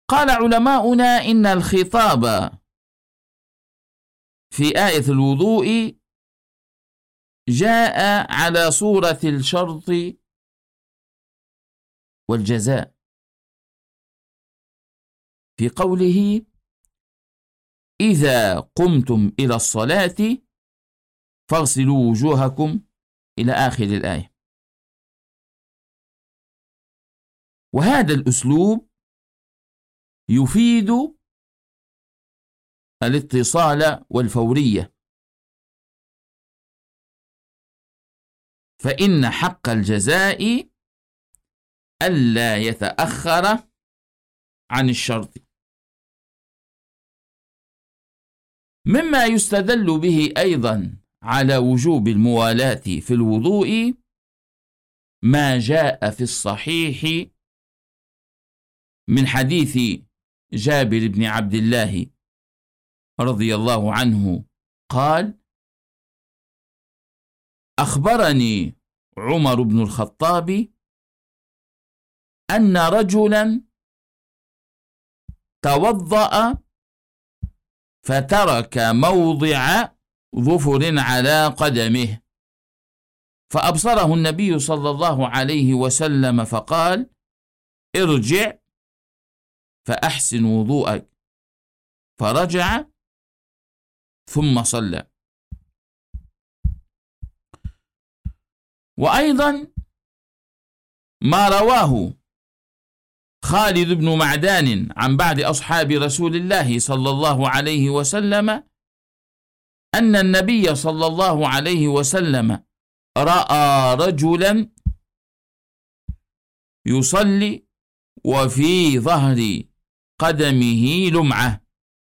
قال علماؤنا إن الخطاب في آية الوضوء جاء على صورة الشرط والجزاء في قوله: إذا قمتم إلى الصلاة فاغسلوا وجوهكم إلى آخر الآية. وهذا الأسلوب يفيد الاتصال والفورية، فإن حق الجزاء ألا يتأخر عن الشرط. مما يستدل به أيضا على وجوب الموالاة في الوضوء ما جاء في الصحيح من حديث جابر بن عبد الله رضي الله عنه قال: أخبرني عمر بن الخطاب أن رجلا توضأ فترك موضع ظفر على قدمه، فأبصره النبي صلى الله عليه وسلم فقال: ارجع فأحسن وضوءك، فرجع ثم صلى. وأيضا ما رواه خالد بن معدان عن بعض أصحاب رسول الله صلى الله عليه وسلم أن النبي صلى الله عليه وسلم رأى رجلا يصلي وفي ظهر قدمه لمعة.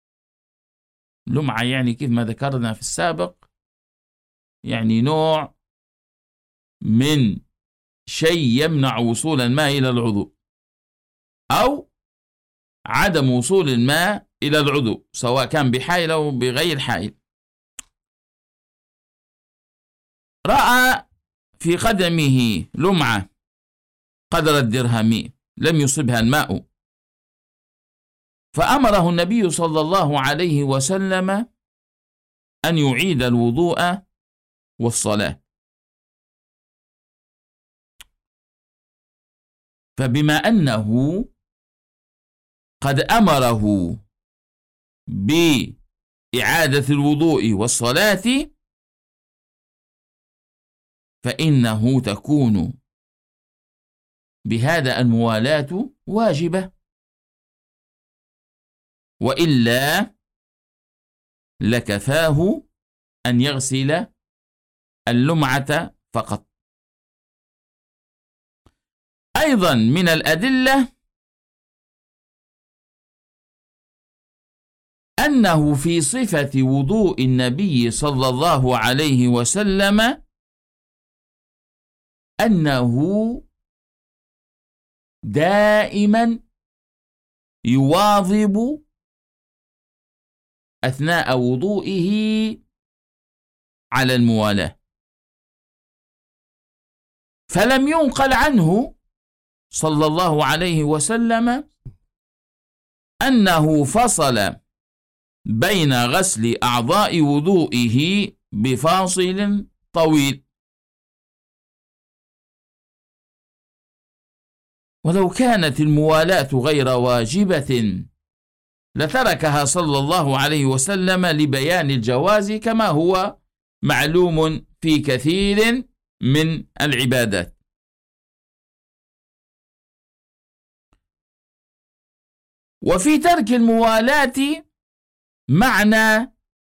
لمعة يعني كيف ما ذكرنا في السابق، يعني نوع من شيء يمنع وصول الماء إلى العضو أو عدم وصول الماء إلى العضو، سواء كان بحائل أو بغير حائل. رأى في قدمه لمعة قدر الدرهم لم يصبها الماء، فأمره النبي صلى الله عليه وسلم أن يعيد الوضوء والصلاة. فبما أنه قد أمره بإعادة الوضوء والصلاة فإنه تكون بهذا الموالاة واجبة، وإلا لكفاه أن يغسل اللمعة فقط. أيضا من الأدلة أنه في صفة وضوء النبي صلى الله عليه وسلم أنه دائما يواظب أثناء وضوئه على الموالاة، فلم ينقل عنه صلى الله عليه وسلم أنه فصل بين غسل أعضاء وضوئه بفاصل طويل. ولو كانت الموالاة غير واجبة لتركها صلى الله عليه وسلم لبيان الجواز، كما هو معلوم في كثير من العبادات. وفي ترك الموالاة معنى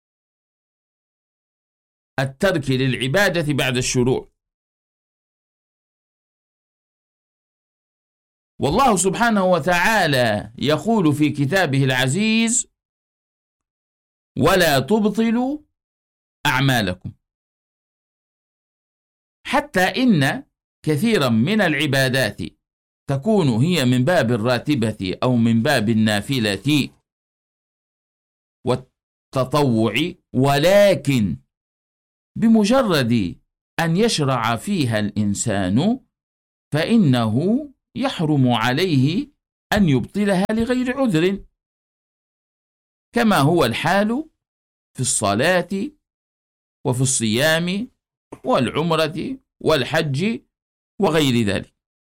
الترك للعبادة بعد الشروع. والله سبحانه وتعالى يقول في كتابه العزيز: ولا تبطلوا أعمالكم. حتى إن كثيرا من العبادات تكون هي من باب الراتبة أو من باب النافلة والتطوع، ولكن بمجرد أن يشرع فيها الإنسان فإنه يحرم عليه أن يبطلها لغير عذر، كما هو الحال في الصلاة وفي الصيام والعمرة والحج وغير ذلك.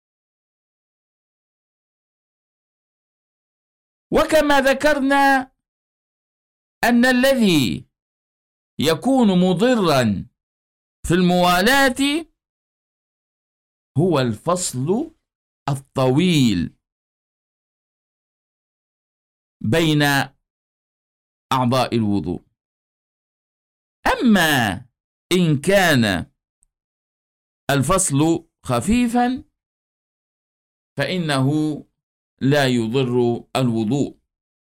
وكما ذكرنا أن الذي يكون مضرا في الموالاة هو الفصل الطويل بين أعضاء الوضوء. أما إن كان الفصل خفيفا فإنه لا يضر الوضوء.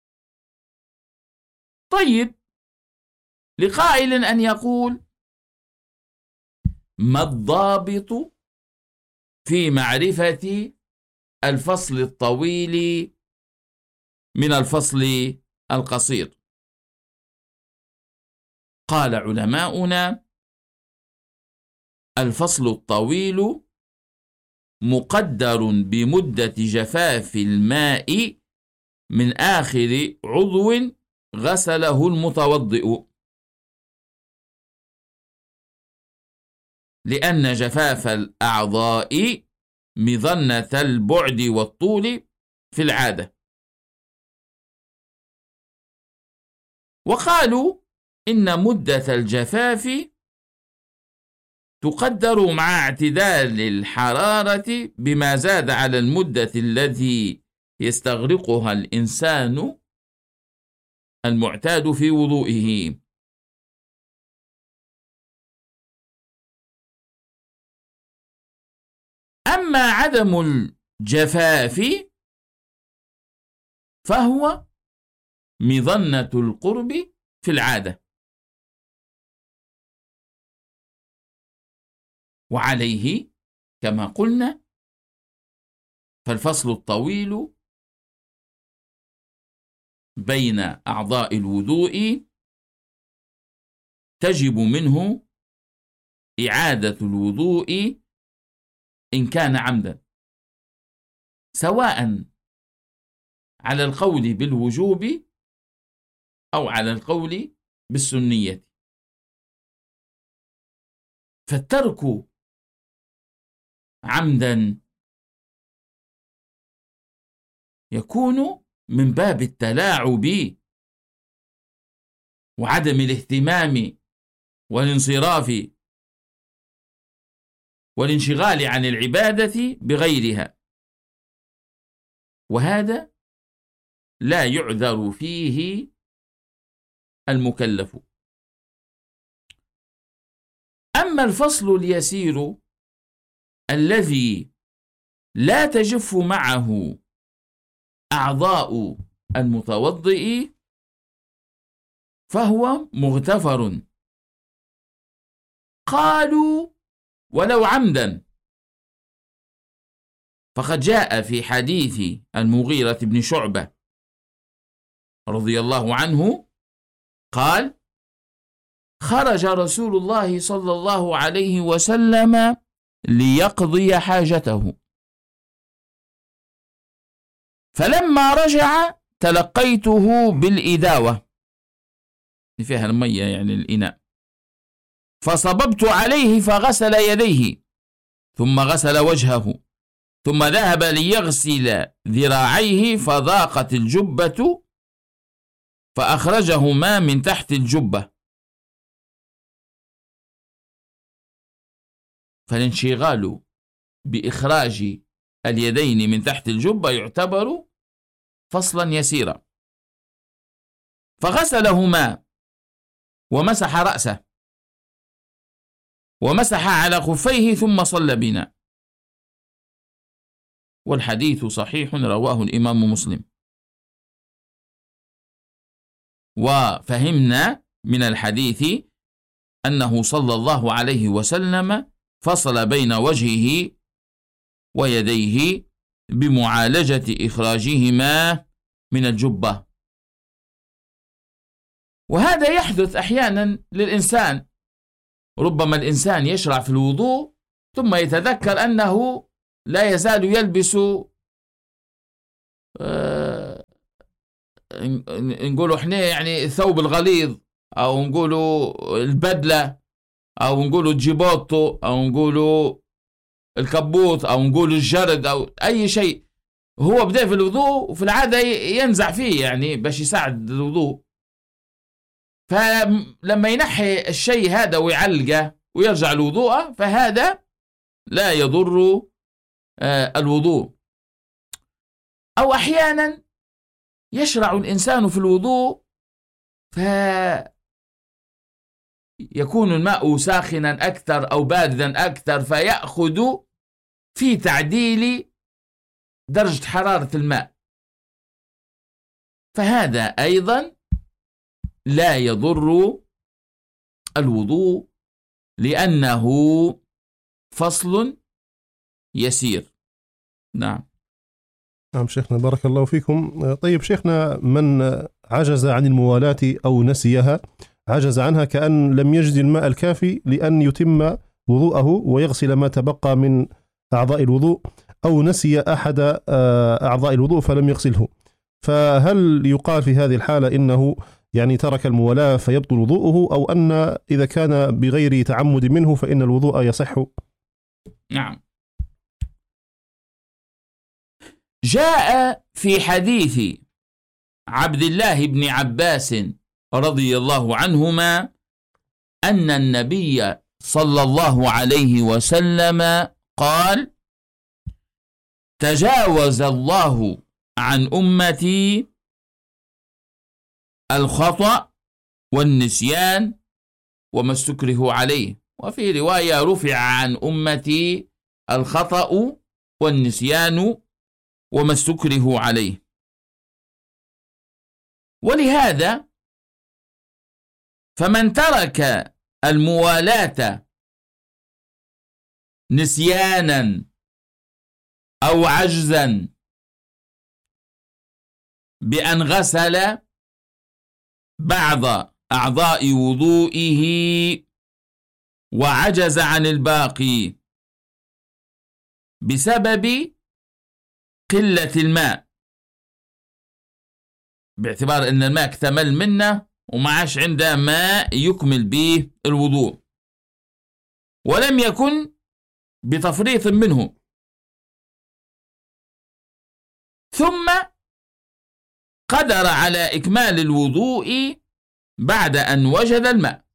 طيب، لقائل أن يقول: ما الضابط في معرفة الفصل الطويل من الفصل القصير؟ قال علماؤنا: الفصل الطويل مقدر بمدة جفاف الماء من آخر عضو غسله المتوضئ، لأن جفاف الأعضاء مظنة البعد والطول في العادة. وقالوا إن مدة الجفاف تقدر مع اعتدال الحرارة بما زاد على المدة التي يستغرقها الإنسان المعتاد في وضوئه. أما عدم الجفاف فهو مظنة القرب في العادة، وعليه كما قلنا فالفصل الطويل بين أعضاء الوضوء تجب منه إعادة الوضوء إن كان عمدا، سواء على القول بالوجوب أو على القول بالسنية. فالترك عمدا يكون من باب التلاعب وعدم الاهتمام والانصراف والانشغال عن العبادة بغيرها، وهذا لا يعذر فيه المكلف. أما الفصل اليسير الذي لا تجف معه أعضاء المتوضئ فهو مغتفر. قالوا: ولو عمدا، فقد جاء في حديث المغيرة بن شعبة رضي الله عنه قال: خرج رسول الله صلى الله عليه وسلم ليقضي حاجته، فلما رجع تلقيته بالإداوة فيها المية يعني الإناء، فصببت عليه فغسل يديه ثم غسل وجهه ثم ذهب ليغسل ذراعيه فضاقت الجبة فأخرجهما من تحت الجبة. فالانشغال بإخراج اليدين من تحت الجبة يعتبر فصلا يسيرا. فغسلهما ومسح رأسه ومسح على خفيه ثم صلى بنا، والحديث صحيح رواه الإمام مسلم. وفهمنا من الحديث أنه صلى الله عليه وسلم فصل بين وجهه ويديه بمعالجة إخراجهما من الجبة. وهذا يحدث أحيانا للإنسان، ربما الإنسان يشرع في الوضوء ثم يتذكر أنه لا يزال يلبس نقولوا احنا يعني الثوب الغليظ، او نقولوا البدلة، او نقولوا الجيبوتو، او نقولوا الكبوت، او نقولوا الجرد، او اي شيء هو بدأ في الوضوء وفي العادة ينزع فيه يعني باش يساعد الوضوء. فلما ينحي الشيء هذا ويعلقه ويرجع الوضوء فهذا لا يضر الوضوء. أو أحيانا يشرع الإنسان في الوضوء فيكون الماء ساخنا أكثر أو باردا أكثر، فيأخذ في تعديل درجة حرارة الماء، فهذا أيضا لا يضر الوضوء لأنه فصل يسير. نعم. نعم شيخنا بارك الله فيكم. طيب شيخنا، من عجز عن الموالاة أو نسيها، عجز عنها كأن لم يجد الماء الكافي لأن يتم وضوءه ويغسل ما تبقى من أعضاء الوضوء، أو نسي أحد أعضاء الوضوء فلم يغسله، فهل يقال في هذه الحالة إنه يعني ترك الموالاة فيبطل وضوءه، أو أن إذا كان بغير تعمد منه فإن الوضوء يصح؟ نعم. جاء في حديث عبد الله بن عباس رضي الله عنهما أن النبي صلى الله عليه وسلم قال: تجاوز الله عن أمتي الخطأ والنسيان وما استكره عليه، وفي رواية رفع عن أمتي الخطأ والنسيان وما استكره عليه. ولهذا فمن ترك الموالاة نسيانا أو عجزا بأن غسل بعض أعضاء وضوئه وعجز عن الباقي بسبب قلة الماء، باعتبار أن الماء اكتمل منه وما عاش عنده ماء يكمل به الوضوء، ولم يكن بتفريط منه، ثم قدر على إكمال الوضوء بعد أن وجد الماء،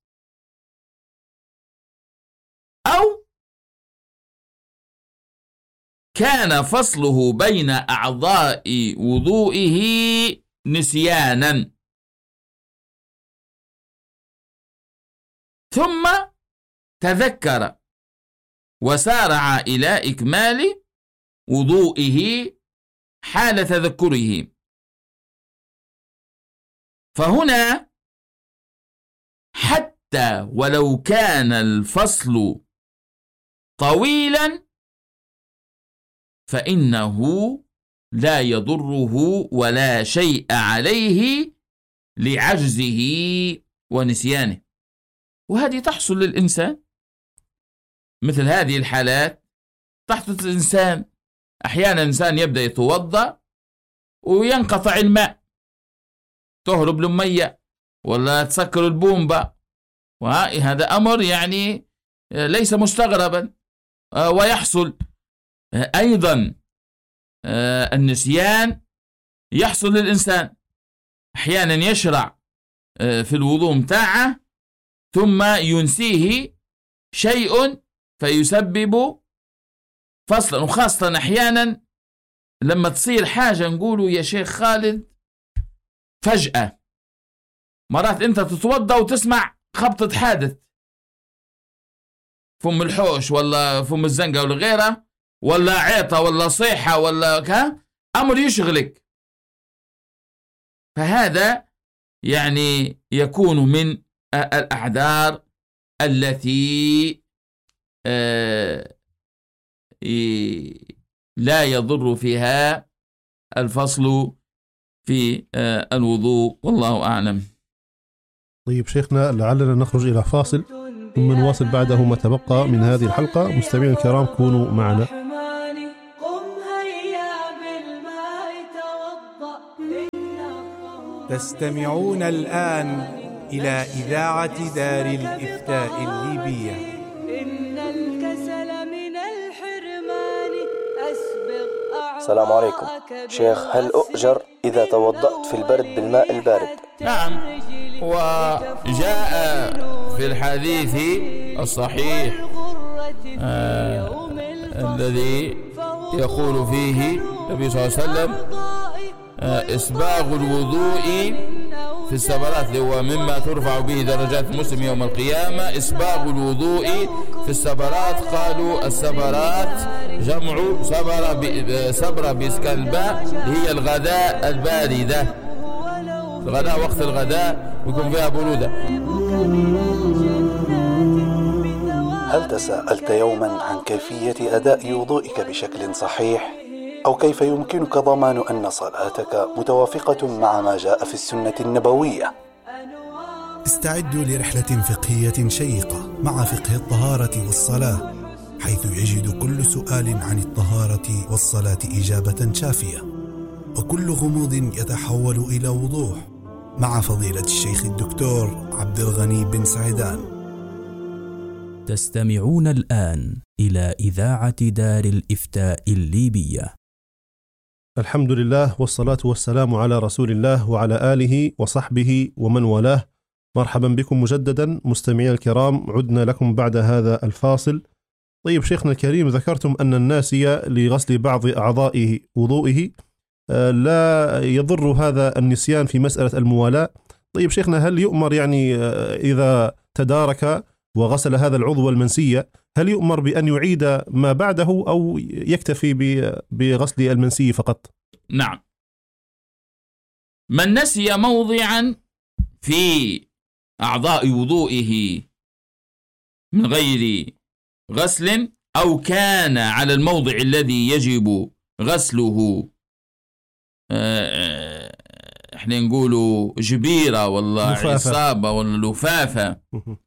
أو كان فصله بين أعضاء وضوئه نسيانا، ثم تذكر وسارع إلى إكمال وضوئه حال تذكره، فهنا حتى ولو كان الفصل طويلا فإنه لا يضره ولا شيء عليه لعجزه ونسيانه. وهذه تحصل للإنسان، مثل هذه الحالات تحدث الإنسان. أحيانا الإنسان يبدأ يتوضأ وينقطع الماء، تهرب المية ولا تسكر البومبا، وهذا أمر يعني ليس مستغربا، ويحصل أيضا النسيان يحصل للإنسان. أحيانا يشرع في الوضوء متاعه ثم ينسيه شيء فيسبب فصلا، وخاصة أحيانا لما تصير حاجة نقولوا يا شيخ خالد فجأة، مرات أنت تتوضأ وتسمع خبطة حادث، فم الحوش ولا فم الزنقة ولا غيره، ولا عيطة ولا صيحة ولا أمر يشغلك، فهذا يعني يكون من الأعذار التي لا يضر فيها الفصل في الوضوء، والله أعلم. طيب شيخنا، لعلنا نخرج إلى فاصل ثم نواصل بعده ما تبقى من هذه الحلقة. مستمعين الكرام كونوا معنا. قم هيا بالماء توضأ تستمعون الآن إلى إذاعة دار الإفتاء الليبية. إن الكسل من الحرمان أسبق. السلام عليكم شيخ، هل أؤجر إذا توضأت في البرد بالماء البارد؟ نعم، وجاء في الحديث الصحيح الذي يقول فيه النبي صلى الله عليه وسلم إسباغ الوضوء في السبرات، اللي هو مما ترفع به درجات المسلم يوم القيامة. إسباغ الوضوء في السبرات، قالوا السبرات جمع سبرة بإسكان الباء، هي الغداء الباردة، الغداء وقت الغداء يكون فيها برودة. هل تساءلت يوما عن كيفية أداء وضوئك بشكل صحيح؟ أو كيف يمكنك ضمان أن صلاتك متوافقة مع ما جاء في السنة النبوية؟ استعدوا لرحلة فقهية شيقة مع فقه الطهارة والصلاة، حيث يجد كل سؤال عن الطهارة والصلاة إجابة شافية، وكل غموض يتحول إلى وضوح، مع فضيلة الشيخ الدكتور عبد الغني بن سعيدان. تستمعون الآن إلى إذاعة دار الإفتاء الليبية. الحمد لله والصلاة والسلام على رسول الله وعلى آله وصحبه ومن والاه. مرحبا بكم مجددا مستمعي الكرام، عدنا لكم بعد هذا الفاصل. طيب شيخنا الكريم، ذكرتم أن الناسي لغسل بعض أعضاء وضوئه لا يضر هذا النسيان في مسألة الموالاة. طيب شيخنا، هل يؤمر يعني إذا تدارك وغسل هذا العضو المنسي، هل يؤمر بأن يعيد ما بعده أو يكتفي بغسل المنسي فقط؟ نعم، من نسي موضعا في أعضاء وضوئه من غير غسل، أو كان على الموضع الذي يجب غسله احنا نقوله جبيرة ولا عصابة ولا لفافة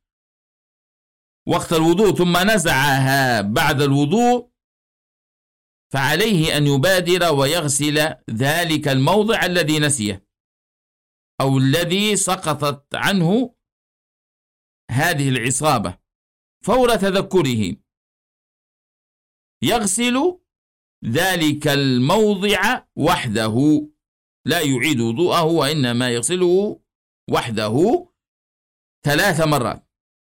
وقت الوضوء ثم نزعها بعد الوضوء، فعليه أن يبادر ويغسل ذلك الموضع الذي نسيه أو الذي سقطت عنه هذه العصابة فور تذكره، يغسل ذلك الموضع وحده، لا يعيد وضوءه وإنما يغسله وحده 3 مرات،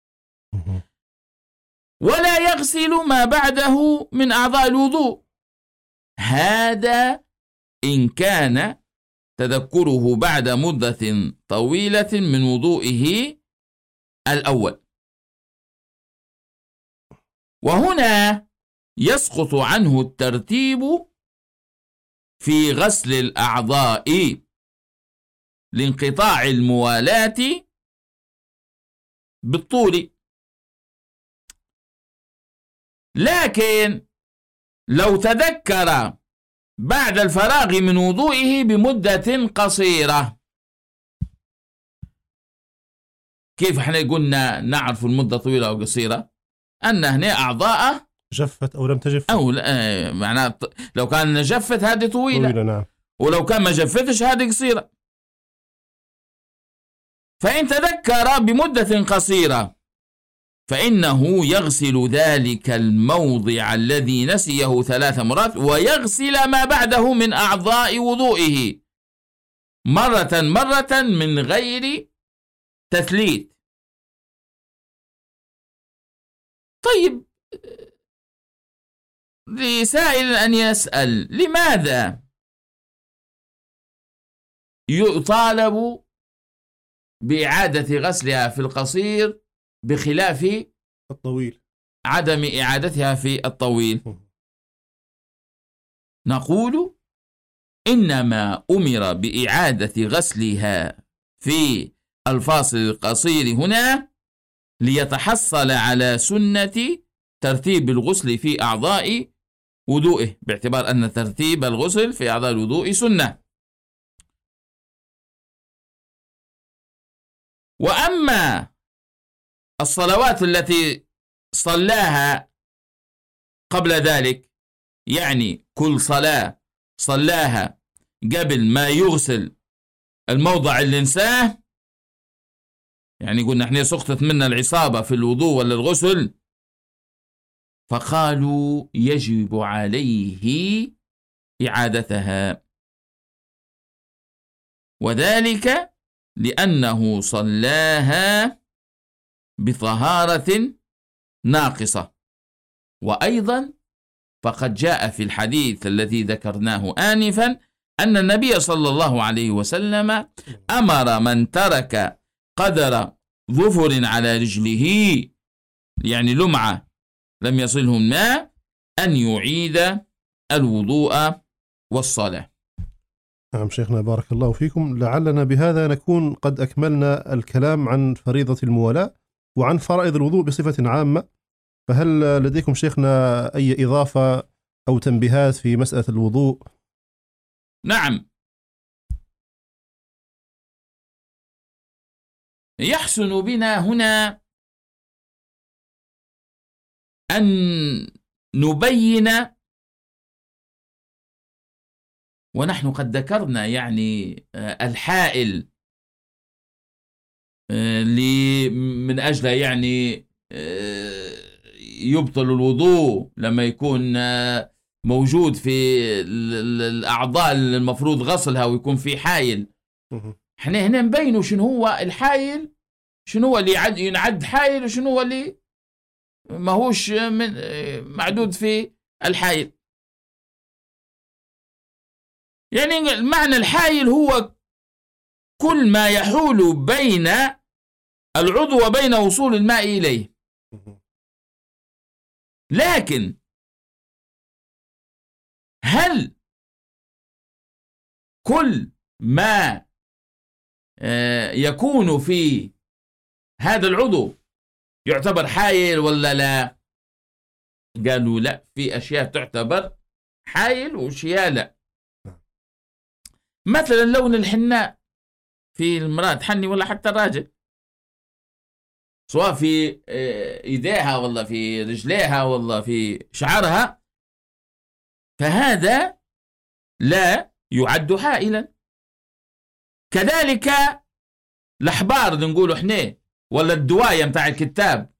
ولا يغسل ما بعده من أعضاء الوضوء. هذا إن كان تذكره بعد مدة طويلة من وضوئه الأول، وهنا يسقط عنه الترتيب في غسل الأعضاء لانقطاع الموالاة بالطول. لكن لو تذكر بعد الفراغ من وضوئه بمدة قصيرة، كيف احنا قلنا نعرف المدة طويلة أو قصيرة؟ أن هنا أعضاء جفت أو لم تجف، أو معناه لو كان جفت هذه طويلة نعم، ولو كان ما جفتش هذه قصيرة. فإن تذكر بمدة قصيرة فإنه يغسل ذلك الموضع الذي نسيه 3 مرات، ويغسل ما بعده من أعضاء وضوئه مرة من غير تثليث. طيب، لسائل أن يسأل: لماذا يطالب بإعادة غسلها في القصير بخلاف الطويل، عدم إعادتها في الطويل؟ نقول إنما أمر بإعادة غسلها في الفاصل القصير هنا ليتحصل على سنة ترتيب الغسل في أعضاء وضوئه، باعتبار أن ترتيب الغسل في أعضاء الوضوء سنة. وأما الصلوات التي صلاها قبل ذلك، يعني كل صلاة صلاها قبل ما يغسل الموضع اللي نساه، يعني قلنا احنا سقطت منا العصابة في الوضوء ولا الغسل، فقالوا يجب عليه إعادتها، وذلك لأنه صلاها بطهارة ناقصة. وأيضا فقد جاء في الحديث الذي ذكرناه آنفا أن النبي صلى الله عليه وسلم أمر من ترك قدر ظفر على رجله، يعني لمعة لم يصله الماء، أن يعيد الوضوء والصلاة. نعم شيخنا بارك الله فيكم، لعلنا بهذا نكون قد أكملنا الكلام عن فريضة الموالاة وعن فرائض الوضوء بصفة عامة. فهل لديكم شيخنا أي إضافة أو تنبيهات في مسألة الوضوء؟ نعم، يحسن بنا هنا أن نبين، ونحن قد ذكرنا يعني الحائل من أجل يعني يبطل الوضوء لما يكون موجود في الأعضاء المفروض غسلها ويكون في حائل. احنا هنا نبينوا شنو هو الحائل، شنو هو اللي ينعد حائل وشنو هو اللي ما هوش معدود في الحائل. يعني معنى الحائل هو كل ما يحول بين العضو وبين وصول الماء إليه. لكن هل كل ما يكون في هذا العضو يعتبر حائل ولا لا؟ قالوا لا، في أشياء تعتبر حائل وأشياء لا. مثلا لون الحناء في المرأة تحني ولا حتى الراجل، سواء في إيديها ولا في رجليها ولا في شعرها، فهذا لا يعد حائلا. كذلك الأحبار اللي نقوله احنا، ولا الدواية متاع الكتاب،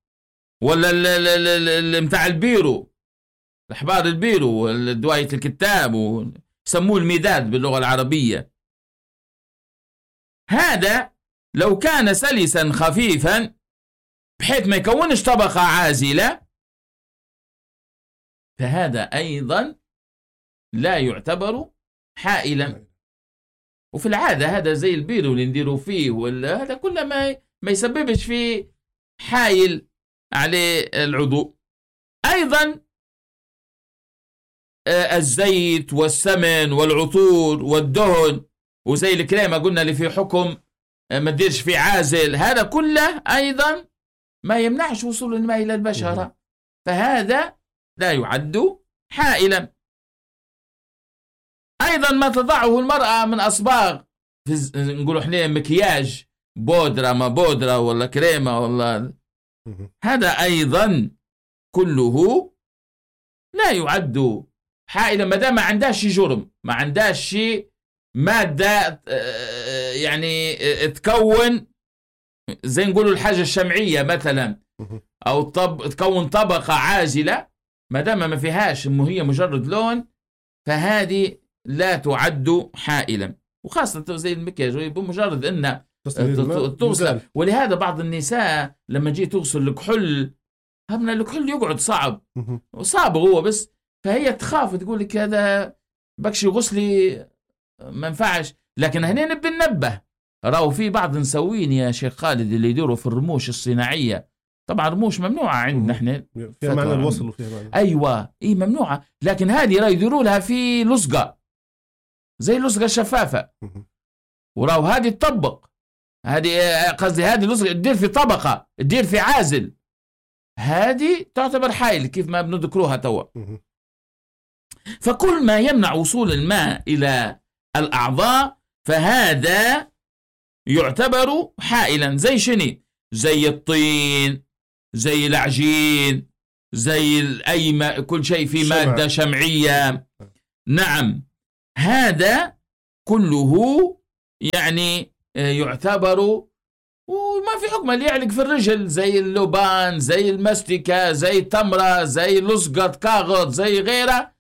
ولا متاع البيرو، الأحبار البيرو ولا دواية الكتاب، ويسموه المداد باللغة العربية. هذا لو كان سلسا خفيفا بحيث ما يكونش طبقة عازلة، فهذا أيضا لا يعتبر حائلا. وفي العادة هذا زي البيرو اللي نديروا فيه، ولا هذا كله ما يسببش فيه حائل عليه العضو. أيضا الزيت والسمن والعطور والدهن وزي الكريمة قلنا اللي في حكم ما تديرش في عازل، هذا كله أيضا ما يمنعش وصول الماء إلى البشرة، فهذا لا يعد حائلا. أيضا ما تضعه المرأة من أصباغ، نقولوا احنا مكياج، بودرة ما بودرة ولا كريمة ولا، هذا أيضا كله لا يعد حائلا ما دام ما عندهاش جرم، ما عندهاش مادة يعني تكون زي نقولوا الحاجة الشمعية مثلا، أو تكون طبقة عازلة، ما دام ما فيهاش، هي مجرد لون، فهذه لا تعد حائلا. وخاصة زي المكياج بمجرد أنها تغسل. ولهذا بعض النساء لما جي تغسل الكحول، هم الكحول يقعد صعب هو بس، فهي تخاف تقول لك هذا بكشي غسلي ما ينفعش. لكن هنا نبي ننبه، راهو في بعض نسوين يا شيخ خالد اللي يديروا في الرموش الصناعية، طبعا الرموش ممنوعة عندنا احنا، فيها معنى الوصل وفيها معنى أيوة ممنوعة، لكن هذه راه يديروا لها في لصقة زي اللصقة الشفافة، وراو هذه تطبق، هذه قصدي هذه اللصقة تدير في طبقة، تدير في عازل، هذه تعتبر حائل كيف ما بنذكروها توا. فكل ما يمنع وصول الماء إلى الأعضاء فهذا يعتبر حائلا. زي شنو؟ زي الطين، زي العجين، زي كل شيء في مادة شمعية. نعم، هذا كله يعني يعتبروا وما في حكم. اللي يعلق في الرجل زي اللبان، زي المستكة، زي التمرة، زي لصقة كاغط، زي غيره،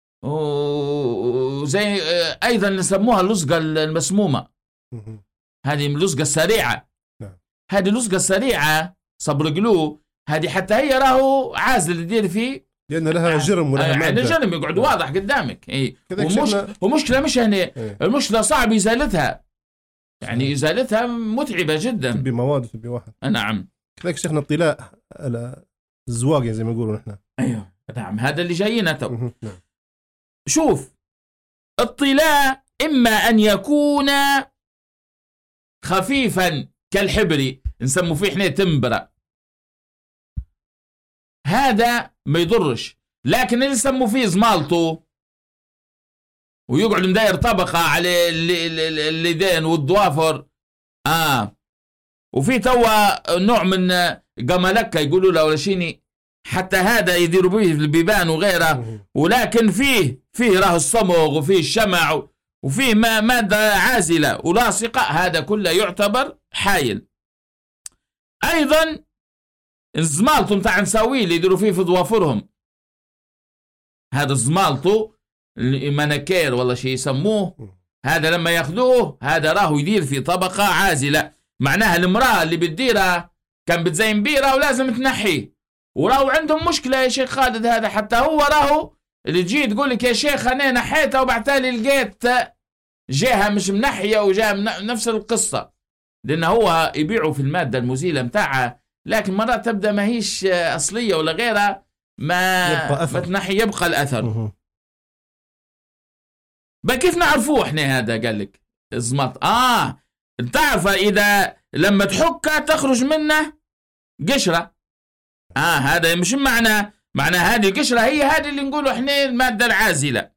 وزي أيضا نسموها اللصقة المسمومة، هذه اللصقة السريعة. هذه اللصقة السريعة صبر قلو، هذه حتى هي راهو عازل يدير فيه لأن لها جرم ولها مادة. جرم يقعد واضح قدامك. ومشكلة مش هنا المشكلة صعب إزالتها، يعني إزالتها متعبة جدا بمواد بواحد. نعم. كذلك شيخنا اطلاع على الزواج يعني زي ما يقولون احنا. أيوه نعم، هذا اللي جاينا تو. شوف، اطلاع إما أن يكون خفيفا كالحبري، نسمو فيه احنا تمبرة، هذا ما يضرش. لكن اللي نسمو فيه زمالطو ويقعد مداير طبقة على اليدين والضوافر، وفي توا نوع من قملكة يقولوا له ولا شيني، حتى هذا يديروا به البيبان وغيره، ولكن فيه راه الصمغ وفيه الشمع وفيه مادة عازلة ولاصقة، هذا كله يعتبر حايل. أيضا الزمالطو متاع نساويه اللي يديروا فيه في ضوافرهم، هذا الزمالطو المناكير والله شيء يسموه، هذا لما ياخذوه هذا راهو يدير في طبقة عازلة، معناها المرأة اللي بتديرها كان بتزين بيرة ولازم تنحيه، وراهو عندهم مشكلة يا شيخ خالد هذا، حتى هو راهو اللي تجي تقول لك يا شيخ أنا نحيتها وبعتالي لقيت جهة مش منحية وجهة نفس القصة، لأن هو يبيعوا في المادة المزيلة متاعها، لكن مرات تبدأ ما هيش أصلية ولا غيرها، ما تنحي يبقى الأثر. بقى كيف نعرفوه احنا هذا؟ قال لك الزمط تعرف إذا لما تحكها تخرج منه قشرة، هذا مش معنى هذه القشرة هي هذه اللي نقوله احنا المادة العازلة.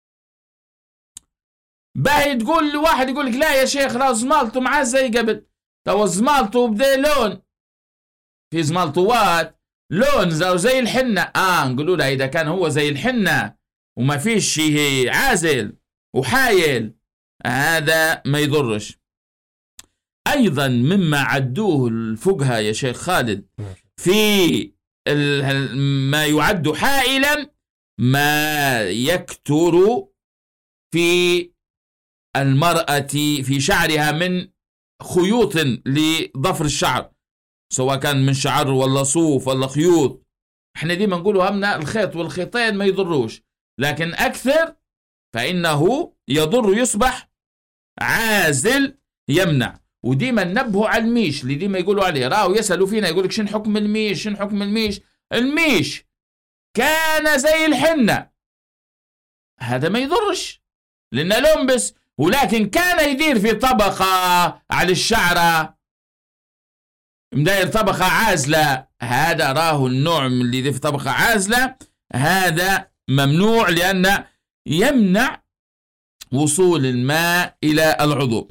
باهي تقول واحد يقول لك لا يا شيخ راه زمالته معاه زي قبل، تو زمالته بدا لون، في زمالطوات لون زي الحنة، نقولوا له إذا كان هو زي الحنة وما فيش شيء عازل وحايل هذا ما يضرش. أيضا مما عدوه الفقهاء يا شيخ خالد في ما يعد حائلا ما يكتر في المرأة في شعرها من خيوط لضفر الشعر، سواء كان من شعر ولا صوف ولا خيوط. احنا ديما نقولوا همنا الخيط والخيطين ما يضروش، لكن أكثر فإنه يضر، يصبح عازل يمنع. وديما ننبهوا على الميش اللي ديما يقولوا عليه، راهو يسألوا فينا يقولك شن حكم الميش، شن حكم الميش. الميش كان زي الحنة هذا ما يضرش لأنه لون بس، ولكن كان يدير في طبقة على الشعرة مداير طبقة عازلة، هذا راه النوع من اللي يدير في طبقة عازلة هذا ممنوع، لأنه يمنع وصول الماء إلى العضو.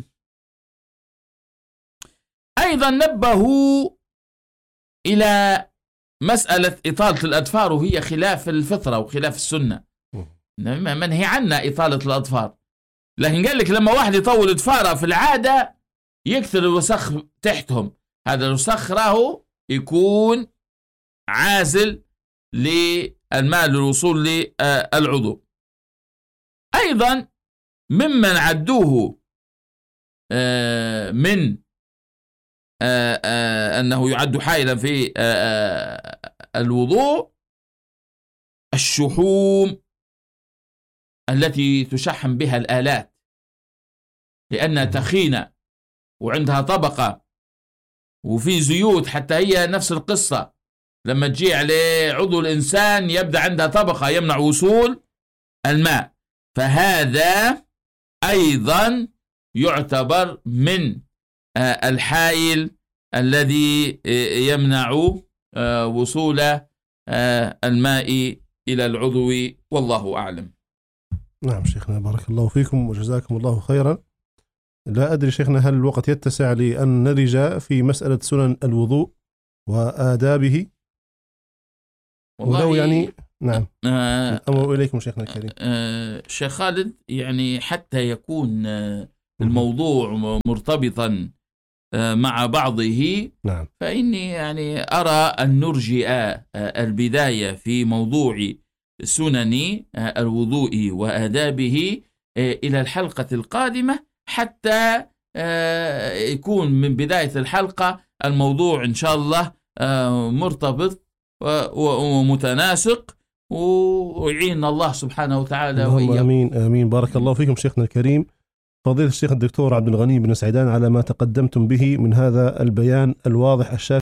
أيضا نبهوا إلى مسألة إطالة الأظفار، وهي خلاف الفطرة وخلاف السنة، منهي عنا إطالة الأظفار، لكن قال لك لما واحد يطول أظفاره في العادة يكثر الوسخ تحتهم، هذا الوسخ راهو يكون عازل للماء للوصول للعضو. أيضا ممن عدوه من أنه يعد حائلا في الوضوء الشحوم التي تشحم بها الآلات، لأنها تخينة وعندها طبقة وفي زيوت، حتى هي نفس القصة لما تجي على عضو الإنسان يبدأ عندها طبقة يمنع وصول الماء، فهذا أيضا يعتبر من الحائل الذي يمنع وصول الماء إلى العضو، والله أعلم. نعم شيخنا بارك الله فيكم وجزاكم الله خيرا. لا أدري شيخنا هل الوقت يتسع لأن نرجع في مسألة سنن الوضوء وآدابه؟ والله يعني نعم أمر إليكم شيخنا الكريم. شيخ خالد، يعني حتى يكون الموضوع مرتبطا مع بعضه، نعم. فإني يعني أرى أن نرجئ البداية في موضوع سنن الوضوء وآدابه إلى الحلقة القادمة، حتى يكون من بداية الحلقة الموضوع إن شاء الله مرتبط ومتناسق، ويعين الله سبحانه وتعالى وإياكم. آمين آمين. بارك الله فيكم شيخنا الكريم فضيلة الشيخ الدكتور عبد الغني بن سعيدان على ما تقدمتم به من هذا البيان الواضح الشافي